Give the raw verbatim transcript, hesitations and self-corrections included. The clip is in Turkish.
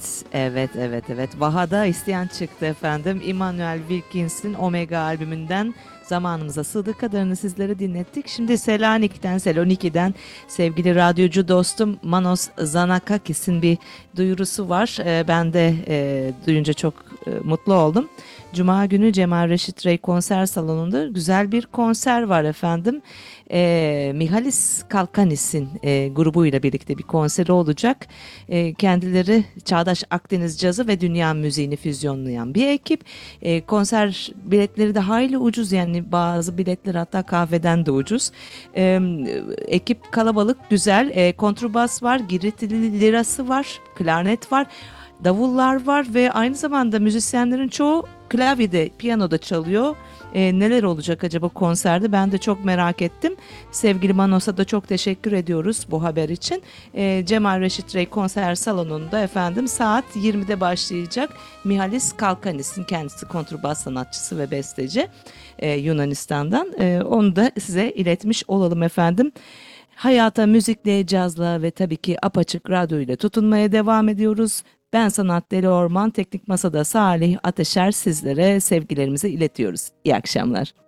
Evet, evet, evet, evet. Vaha'da isyan çıktı efendim. Immanuel Wilkins'in Omega albümünden zamanımıza sığdığı kadarını sizlere dinlettik. Şimdi Selanik'ten, Seloniki'den sevgili radyocu dostum Manos Zanakakis'in bir duyurusu var. Ee, ben de e, duyunca çok e, mutlu oldum. Cuma günü Cemal Reşit Rey konser salonunda güzel bir konser var efendim. Ee, Mihalis Kalkanis'in e, grubuyla birlikte bir konseri olacak. E, kendileri Çağdaş Akdeniz cazı ve dünya müziğini füzyonlayan bir ekip. E, konser biletleri de hayli ucuz, yani bazı biletler hatta kahveden de ucuz. E, Ekip kalabalık, güzel. E, kontrbas var, giritili lirası var, klarnet var, davullar var ve aynı zamanda müzisyenlerin çoğu klavyede, piyanoda çalıyor. E, neler olacak acaba konserde? Ben de çok merak ettim. Sevgili Manos'a da çok teşekkür ediyoruz bu haber için. E, Cemal Reşit Rey konser salonunda efendim saat yirmide başlayacak. Mihalis Kalkanis'in, kendisi kontrbas sanatçısı ve besteci, e, Yunanistan'dan. E, onu da size iletmiş olalım efendim. Hayata müzikle, cazla ve tabii ki apaçık radyo ile tutunmaya devam ediyoruz. Ben Sanat Deli Orman, Teknik Masa'da Salih Ateşer, sizlere sevgilerimizi iletiyoruz. İyi akşamlar.